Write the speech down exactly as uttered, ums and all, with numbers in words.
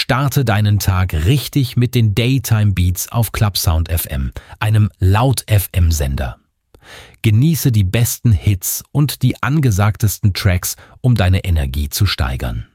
Starte deinen Tag richtig mit den Daytime Beats auf Clubsound F M, einem Laut-F M-Sender. Genieße die besten Hits und die angesagtesten Tracks, um deine Energie zu steigern.